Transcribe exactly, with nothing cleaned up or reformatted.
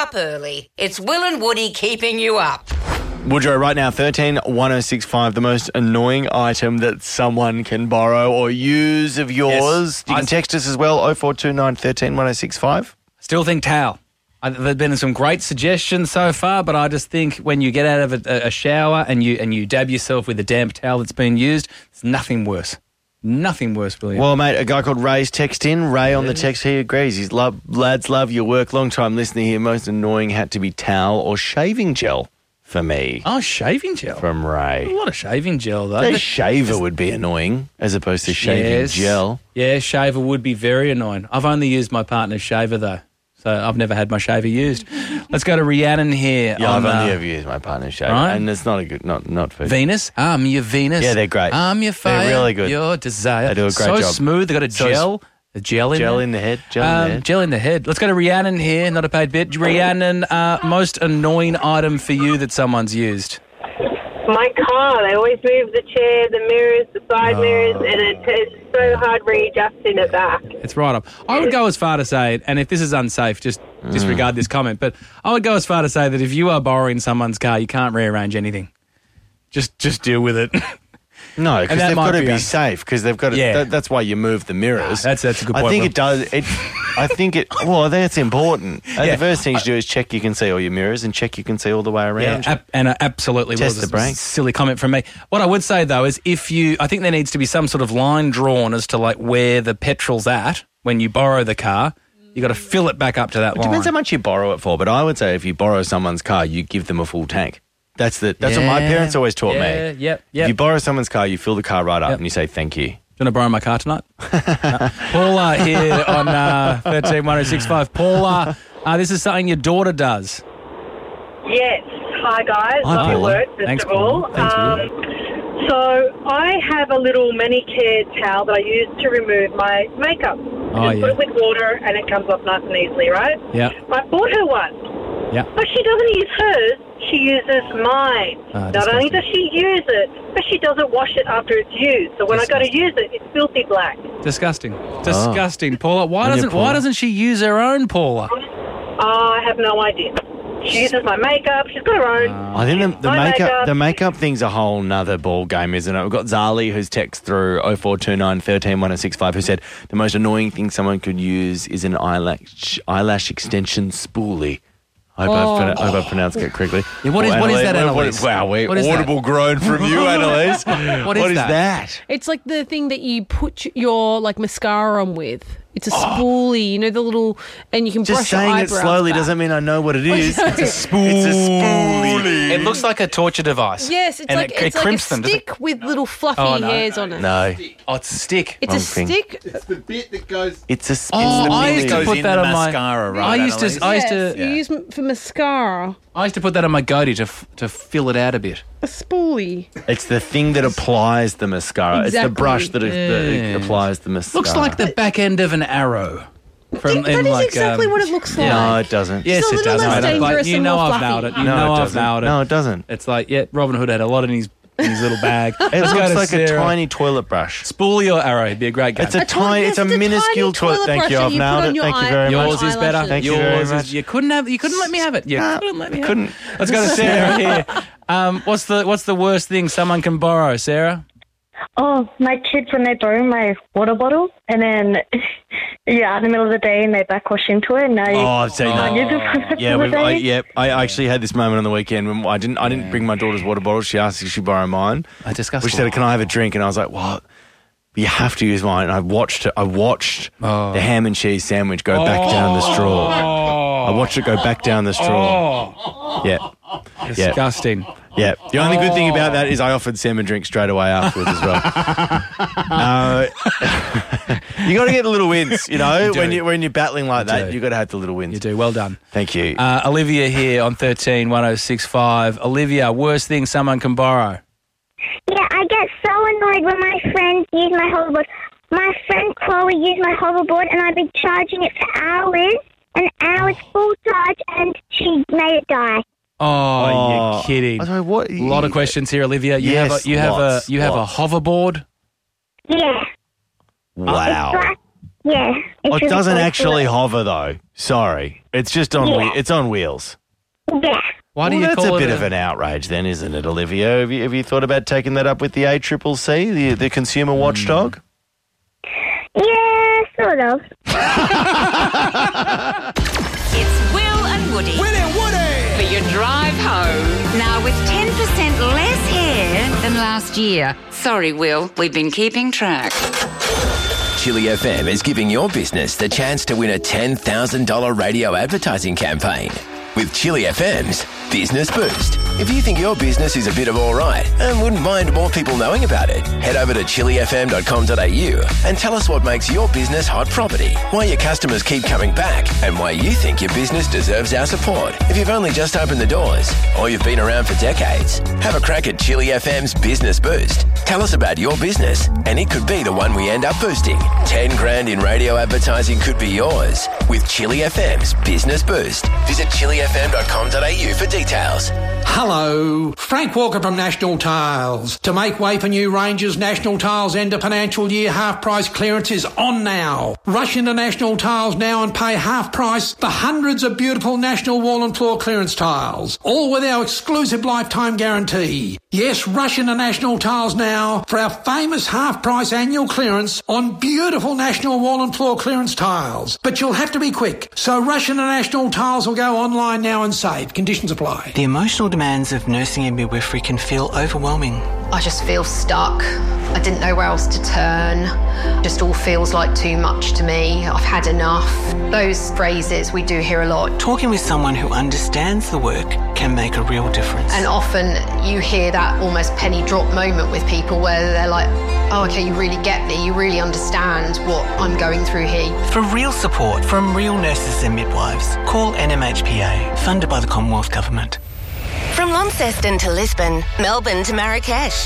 up early. It's Will and Woody keeping you up. Woodrow, right now, thirteen one oh six five, the most annoying item that someone can borrow or use of yours. Yes. You can I- text us as well, oh four two nine, one three, one oh six five. Still think towel. I, there've been some great suggestions so far, but I just think when you get out of a, a shower and you and you dab yourself with a damp towel that's been used, it's nothing worse. Nothing worse, William. Well, mate, a guy called Ray's text in. Ray on the text, he agrees. He's love, lads love your work. Long time listener here. Most annoying had to be towel or shaving gel for me. Oh, shaving gel. From Ray. A lot of shaving gel, though. A But- shaver would be annoying as opposed to shaving Yes. gel. Yeah, shaver would be very annoying. I've only used my partner's shaver, though. So I've never had my shaver used. Let's go to Rhiannon here. Yeah, on, I've only uh, ever used my partner's shaver. right. And it's not a good, not not for... Venus. I'm your Venus. Yeah, they're great. I'm your fire. They're really good. Your desire. They do a great so job. smooth. They've got a So gel. A gel in Gel there. in the head. Gel in Um, the head. Gel in the head. Let's go to Rhiannon here. Not a paid bit. Rhiannon, uh, most annoying item for you that someone's used? My car, they always move the chair, the mirrors, the side mirrors, and it, it's so hard readjusting it back. It's right up. I would go as far to say, and if this is unsafe, just disregard this comment, but I would go as far to say that if you are borrowing someone's car, you can't rearrange anything. Just just deal with it. No, because that they've might got to be be a- safe, because they've got to, Yeah. that, that's why you move the mirrors. That's- that's a good point, I think Will. it does, it, I think it, well, I think it's important. Uh, Yeah. The first thing you do is check you can see all your mirrors and check you can see all the way Yeah, around. ab- and uh, absolutely Test was the a brakes. silly comment from me. What I would say, though, is if you, I think there needs to be some sort of line drawn as to like where the petrol's at when you borrow the car. You got to fill it back up to that It line. depends how much you borrow it for, but I would say if you borrow someone's car, you give them a full tank. That's the that's what my Yeah. parents always taught Yeah, me. yep, If yep. you borrow someone's car, you fill the car right up Yep. and you say thank you. Do you want to borrow my car tonight? No. Paula here on uh, thirteen one oh six five. Paula, uh, this is something your daughter does. Yes. Hi, guys. Hi, Love your Paula. work, first Thanks, of all. Paula. Thanks, um, so I have a little manicure towel that I use to remove my makeup. Oh, Just yeah. put it with water and it comes off nice and easily, right? Yeah. I bought her one. Yeah. But she doesn't use hers, she uses mine. Ah, Not only disgusting. does she use it, but she doesn't wash it after it's used. So when I go to Disgusting. use it, it's filthy black. Disgusting. Disgusting. Paula, why And you, doesn't why Paula? doesn't she use her own, Paula? I have no idea. She uses my makeup, she's got her own. I think the, the My makeup makeup. the makeup thing's a whole nother ball game, isn't it? We've got Zali who's text through oh four two nine, one three, one oh six five who said the most annoying thing someone could use is an eyelash eyelash extension spoolie. I hope, Oh. I've, I hope I pronounced it correctly. Yeah, what is- Oh, what is that, what- what- Annalise? Wow, we What is that? audible groan from you, Annalise. What is What is that? that? It's like the thing that you put your like mascara on with. It's a Oh. spoolie, you know, the little, and you can Just brush your saying it eyebrows slowly back. doesn't mean I know what it is. It's a spoolie. It's a spoolie. It looks like a torture device. Yes, it's and like it, it's it like a crimps them, doesn't it? stick with little fluffy Oh, no, hairs no, on it. No, Oh, it's a stick. It's Wrong a thing. stick. It's the bit that goes. it's a. It's Oh, the I used mini- to goes put in that the on my mascara, right, I used to. Annalise? I used yes, to. you use m- for mascara. I used to put that on my goatee to f- to fill it out a bit. A spoolie. It's the thing that applies the mascara. It's the Exactly. brush that, it, that Yes. applies the mascara. Looks like the back end of an arrow. From That in is like, exactly um, what it looks like. No, it doesn't. Yes, It's a it little does. less mate. Like, dangerous you and know more I've fluffy. nailed it. You No, know it I've doesn't. nailed it. No, it doesn't. It's like, yeah, Robin Hood had a lot in his in his little bag. It Let's go looks to like a Sarah. tiny toilet brush. Spoolie or arrow. It'd be a great game. It's a, A tiny. toilet- It's a it's a minuscule tiny toilet. toilet Thank brush you. that I've you put nailed on it. your Thank you eye- very your much. Yours is better. eyelashes. Thank you Yours very is. much. You couldn't have. You couldn't let me have it. You No, couldn't let me have couldn't. it. Let's go to Sarah here. Um, what's the What's the worst thing someone can borrow, Sarah? Oh, my kids, when they borrow my water bottle and then you're out in the middle of the day and they backwash into it and now you Oh, I've seen that. use it for the rest Yeah, of the we've, I, day. yeah. I actually had this moment on the weekend when I didn't. I didn't bring my daughter's water bottle. She asked if she borrow mine. I discussed. Which said, "Can I have a drink?" And I was like, "What? You have to use mine." And I watched it. I watched Oh. the ham and cheese sandwich go back down the straw. I watched it go back down the straw. Oh, Yeah, yeah, disgusting. yeah. The only good thing about that is I offered Sam a drink straight away afterwards as well. uh, you got to get the little wins, you know. You do. when you when you're battling like You that, do. you got to have the little wins. You do. Well done. Thank you. Uh, Olivia here on thirteen one oh six five. Olivia, worst thing someone can borrow. Yeah, I get so annoyed when my friends use my hoverboard. My friend Chloe used my hoverboard and I've been charging it for hours and hours full charge and she made it die. Oh, Oh, you're kidding. I don't know what. A lot of questions here, Olivia. You Yes, have a you have lots, a you have lots. a hoverboard. Yeah. Wow. It's like, yeah. Oh, it just doesn't goes actually through hover though. Sorry, it's just on. Yeah. Whe- it's on wheels. it. Yeah. Why do Well, you that's call a it bit of an outrage, then, isn't it, Olivia? Have you, have you thought about taking that up with the A C C C, the the consumer watchdog? Yeah, sort of. It's Will and Woody. Will and Woody! For your drive home. Now with ten percent less hair than last year. Sorry, Will. We've been keeping track. Chili F M is giving your business the chance to win a ten thousand dollars radio advertising campaign with Chili F M's Business Boost. If you think your business is a bit of all right and wouldn't mind more people knowing about it, head over to chili f m dot com dot a u and tell us what makes your business hot property, why your customers keep coming back, and why you think your business deserves our support. If you've only just opened the doors or you've been around for decades, have a crack at Chili F M's Business Boost. Tell us about your business and it could be the one we end up boosting. ten grand in radio advertising could be yours with Chili F M's Business Boost. Visit chili f m dot com dot a u for details. Hello, Frank Walker from National Tiles. To make way for new ranges, National Tiles end of financial year half price clearance is on now. Rush into National Tiles now and pay half price for hundreds of beautiful National wall and floor clearance tiles, all with our exclusive lifetime guarantee. Yes, rush into National Tiles now for our famous half price annual clearance on beautiful National wall and floor clearance tiles. But you'll have to be quick, so rush into National Tiles or go online now and save. Conditions apply. The emotional demands of nursing and midwifery can feel overwhelming. I just feel stuck. I didn't know where else to turn. Just all feels like too much to me. I've had enough. Those phrases we do hear a lot. Talking with someone who understands the work can make a real difference. And often you hear that almost penny drop moment with people where they're like, oh, okay, you really get me. You really understand what I'm going through here. For real support from real nurses and midwives, call N M H P A, funded by the Commonwealth Government. From Launceston to Lisbon, Melbourne to Marrakesh,